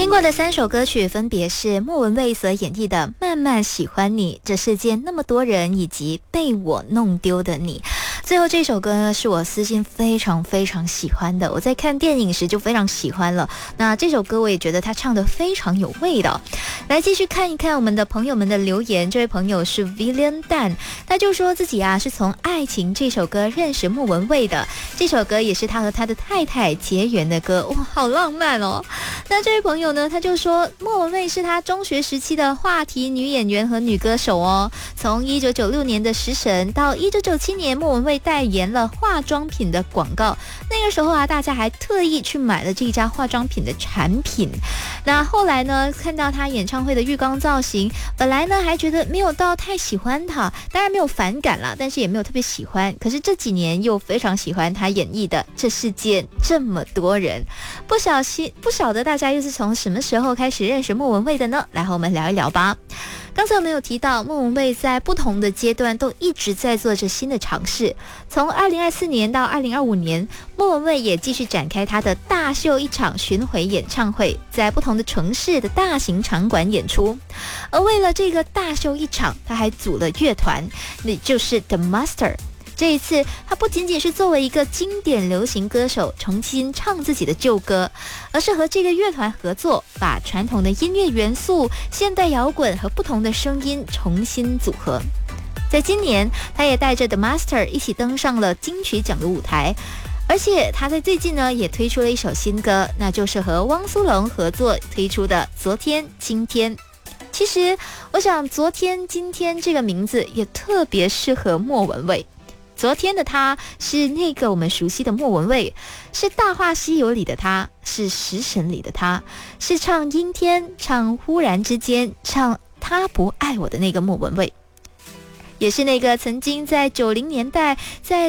听过的3首歌曲分别是莫文蔚所演绎的《慢慢喜欢你》、这世界那么多人，以及被我弄丢的你。最后这首歌呢，是我私心非常非常喜欢的，我在看电影时就非常喜欢了。那这首歌我也觉得他唱得非常有味道。来继续看一看我们的朋友们的留言。这位朋友是 William Dan， 他就说自己是从《爱情》这首歌认识莫文蔚的，这首歌也是他和他的太太结缘的歌。哇，好浪漫哦。那这位朋友呢，他就说莫文蔚是他中学时期的话题女演员和女歌手哦。从1996年的《食神》到1997年莫文蔚代言了化妆品的广告，那个时候大家还特意去买了这家化妆品的产品。那后来呢，看到他演唱会的浴缸造型，本来呢还觉得没有到太喜欢他，当然没有反感啦，但是也没有特别喜欢。可是这几年又非常喜欢他演绎的《这世界这么多人》。不晓得大家又是从什么时候开始认识莫文蔚的呢？来和我们聊一聊吧。刚才我们有提到，莫文蔚在不同的阶段都一直在做着新的尝试。从2024年到2025年，莫文蔚也继续展开她的大秀一场巡回演唱会，在不同的城市的大型场馆演出。而为了这个大秀一场，她还组了乐团，那就是 The Master。这一次，他不仅仅是作为一个经典流行歌手重新唱自己的旧歌，而是和这个乐团合作，把传统的音乐元素、现代摇滚和不同的声音重新组合。在今年，他也带着 The Master 一起登上了金曲奖的舞台，而且他在最近呢也推出了一首新歌，那就是和汪苏泷合作推出的《昨天今天》。其实，我想昨天今天这个名字也特别适合莫文蔚。昨天的他是那个我们熟悉的莫文蔚，是《大话西游》里的他，是《食神》里的他，是唱阴天、唱忽然之间、唱他不爱我的那个莫文蔚，也是那个曾经在90年代、在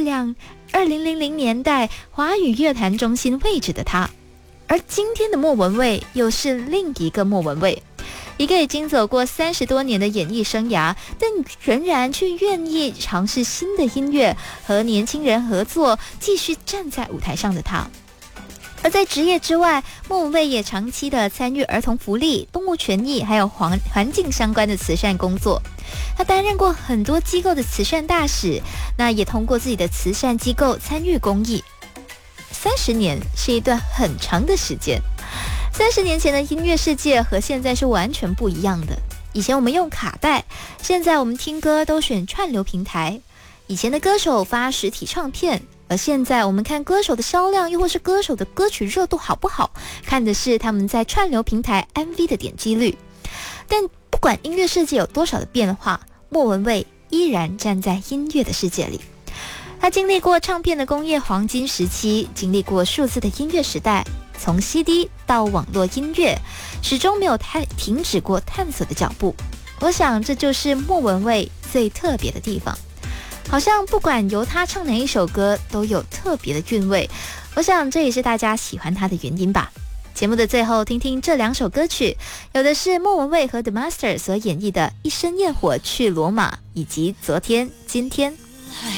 2000年代华语乐坛中心位置的他。而今天的莫文蔚又是另一个莫文蔚，一个已经走过30多年的演艺生涯，但仍然却愿意尝试新的音乐，和年轻人合作，继续站在舞台上的他。而在职业之外，莫文蔚也长期的参与儿童福利、动物权益还有环境相关的慈善工作。他担任过很多机构的慈善大使，那也通过自己的慈善机构参与公益。30年是一段很长的时间。30年前的音乐世界和现在是完全不一样的。以前我们用卡带，现在我们听歌都选串流平台。以前的歌手发实体唱片，而现在我们看歌手的销量，又或是歌手的歌曲热度好不好，看的是他们在串流平台 MV 的点击率。但不管音乐世界有多少的变化，莫文蔚依然站在音乐的世界里。他经历过唱片的工业黄金时期，经历过数字的音乐时代，从 CD 到网络音乐，始终没有停止过探索的脚步。我想这就是莫文蔚最特别的地方，好像不管由他唱哪一首歌都有特别的韵味。我想这也是大家喜欢他的原因吧。节目的最后，听听这2首歌曲，有的是莫文蔚和 The Master 所演绎的《一生焰火去罗马》，以及《昨天今天》。